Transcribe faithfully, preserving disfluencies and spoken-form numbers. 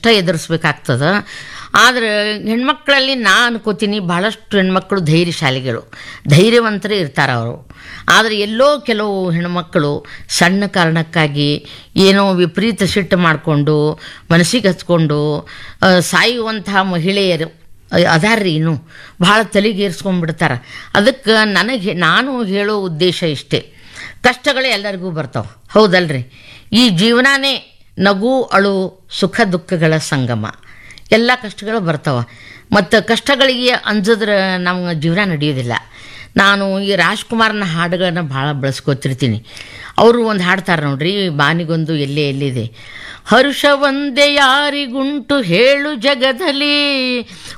ಕಷ್ಟ ಎದುರಿಸ್ಬೇಕಾಗ್ತದೆ. ಆದರೆ ಹೆಣ್ಮಕ್ಳಲ್ಲಿ ನಾ ಅನ್ಕೋತೀನಿ ಭಾಳಷ್ಟು ಹೆಣ್ಮಕ್ಳು ಧೈರ್ಯಶಾಲಿಗಳು, ಧೈರ್ಯವಂತರೇ ಇರ್ತಾರೆ ಅವರು. ಆದರೆ ಎಲ್ಲೋ ಕೆಲವು ಹೆಣ್ಮಕ್ಕಳು ಸಣ್ಣ ಕಾರಣಕ್ಕಾಗಿ ಏನೋ ವಿಪರೀತ ಸಿಟ್ಟು ಮಾಡಿಕೊಂಡು ಮನಸ್ಸಿಗೆ ಹಚ್ಕೊಂಡು ಸಾಯುವಂತಹ ಮಹಿಳೆಯರು ಅದಾರ್ರಿ ಇನ್ನೂ ಭಾಳ ತಲೆಗೇರಿಸ್ಕೊಂಡ್ಬಿಡ್ತಾರೆ. ಅದಕ್ಕೆ ನನಗೆ ನಾನು ಹೇಳೋ ಉದ್ದೇಶ ಇಷ್ಟೇ, ಕಷ್ಟಗಳು ಎಲ್ಲರಿಗೂ ಬರ್ತಾವೆ, ಹೌದಲ್ರಿ? ಈ ಜೀವನನೇ ನಗು ಅಳು ಸುಖ ದುಃಖಗಳ ಸಂಗಮ. ಎಲ್ಲ ಕಷ್ಟಗಳು ಬರ್ತಾವೆ, ಮತ್ತು ಕಷ್ಟಗಳಿಗೆ ಅಂಜಿದ್ರೆ ನಮ್ಮ ಜೀವನ ನಡೆಯೋದಿಲ್ಲ. ನಾನು ಈ ರಾಜ್ಕುಮಾರ್ನ ಹಾಡುಗಳನ್ನ ಭಾಳ ಬಳಸ್ಕೊತಿರ್ತೀನಿ. ಅವರು ಒಂದು ಹಾಡ್ತಾರೆ ನೋಡ್ರಿ, ಬಾನಿಗೊಂದು ಎಲ್ಲೇ ಎಲ್ಲಿದೆ, ಹರುಷ ಒಂದೇ ಯಾರಿಗುಂಟು ಹೇಳು ಜಗದಲ್ಲಿ,